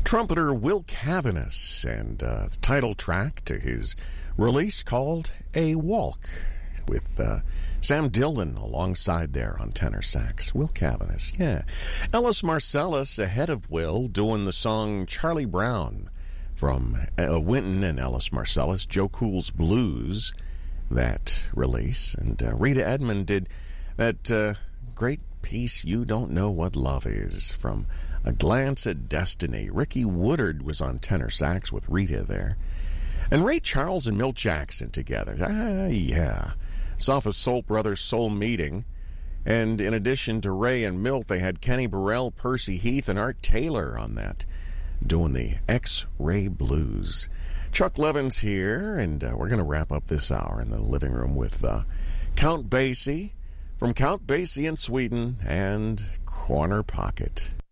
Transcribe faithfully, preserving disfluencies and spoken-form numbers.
Trumpeter Will Cavanis, and uh, the title track to his release called A Walk, with uh, Sam Dillon alongside there on tenor sax. Will Cavanis, yeah. Ellis Marsalis ahead of Will doing the song Charlie Brown from uh, Wynton and Ellis Marsalis, Joe Cool's Blues, that release. And uh, Rita Edmond did that uh, great piece, You Don't Know What Love Is, from A Glance at Destiny. Ricky Woodard was on tenor sax with Rita there. And Ray Charles and Milt Jackson together. Ah, yeah. It's off of Soul Brothers Soul Meeting. And in addition to Ray and Milt, they had Kenny Burrell, Percy Heath, and Art Taylor on that, doing the X-Ray Blues. Chuck Levin's here, and uh, we're going to wrap up this hour in the living room with uh, Count Basie from Count Basie in Sweden and Corner Pocket.